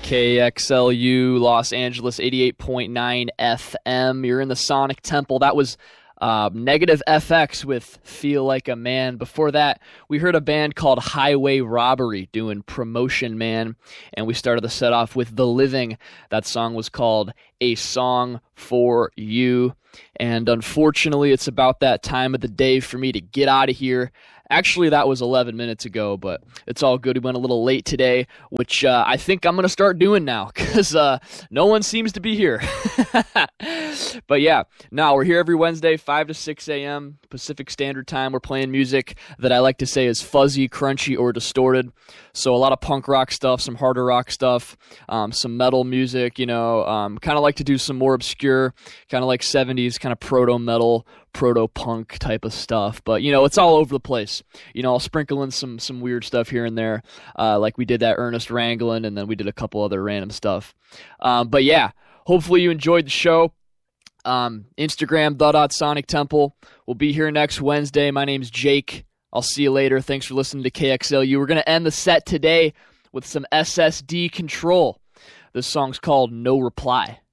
KXLU Los Angeles 88.9 FM. You're in the Sonic Temple. That was Negative FX with Feel Like a Man. Before that, we heard a band called Highway Robbery doing Promotion Man, and we started the set off with The Living. That song was called A Song for You, and unfortunately, it's about that time of the day for me to get out of here. Actually, that was 11 minutes ago, but it's all good. We went a little late today, which I think I'm going to start doing now because no one seems to be here. But yeah, no, we're here every Wednesday, 5 to 6 a.m. Pacific Standard Time. We're playing music that I like to say is fuzzy, crunchy, or distorted. So a lot of punk rock stuff, some harder rock stuff, some metal music, kind of like to do some more obscure, kind of like 70s, kind of proto-metal, proto-punk type of stuff. But, it's all over the place. I'll sprinkle in some weird stuff here and there, like we did that Ernest Wranglin', and then we did a couple other random stuff. But yeah, hopefully you enjoyed the show. Instagram, the.sonictemple. We'll be here next Wednesday. My name's Jake. I'll see you later. Thanks for listening to KXLU. We're going to end the set today with some SSD Control. This song's called No Reply.